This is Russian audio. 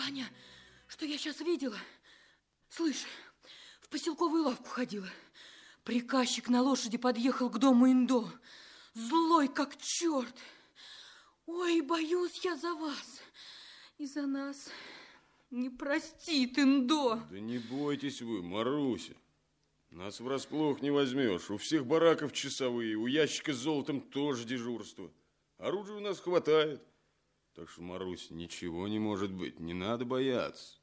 Ваня, что я сейчас видела? Слышь, в поселковую лавку ходила. Приказчик на лошади подъехал к дому Индо. Злой, как черт. Ой, боюсь я за вас и за нас. Не простит Индо. Да не бойтесь вы, Маруся. Нас врасплох не возьмешь. У всех бараков часовые, у ящика с золотом тоже дежурство. Оружия у нас хватает. Так что, Марусь, ничего не может быть, не надо бояться.